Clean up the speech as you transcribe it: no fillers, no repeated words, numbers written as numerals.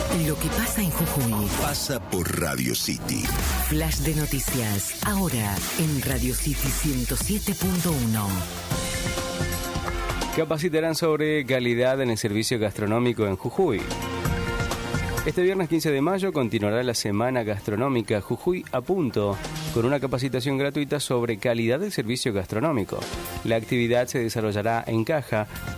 Lo que pasa en Jujuy pasa por Radio City. Flash de noticias, ahora en Radio City 107.1. Capacitarán sobre calidad en el servicio gastronómico en Jujuy. Este viernes 15 de mayo continuará la Semana Gastronómica Jujuy a Punto, con una capacitación gratuita sobre calidad del servicio gastronómico. La actividad se desarrollará en Caja,